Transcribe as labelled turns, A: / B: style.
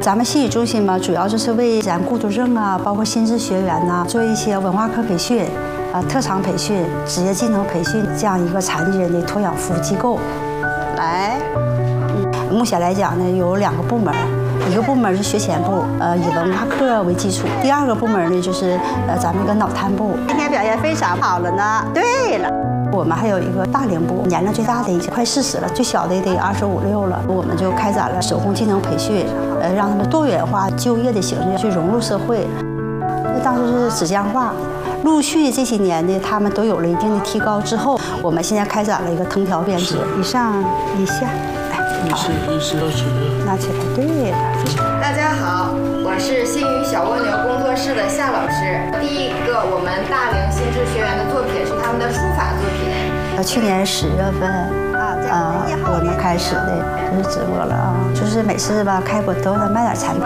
A: 咱们心理中心嘛，主要就是为咱孤独症啊，包括心智学员呐，做一些文化课培训、特长培训、职业技能培训这样一个残疾人的托养服务机构。来，目前来讲呢，有2个部门，一个部门是学前部，以文化课为基础；第2个部门呢，就是咱们一个脑瘫部。今天表现非常好了呢。对了。我们还有一个大龄部，年龄最大的已经快40了，最小的也得25、26了。我们就开展了手工技能培训，让他们多元化就业的形式去融入社会。当时是纸浆化，陆续这些年呢，他们都有了一定的提高之后，我们现在开展了一个藤条编织，一上一下，
B: 一是
A: 拿起来，对了。
C: 大家好，我是新语小蜗牛工作室的夏老师。第一个我们大龄心智学员的作品是他们的书法作品。
A: 去年10月份我们开始的就是直播了啊，就是每次吧开播都得卖点产品。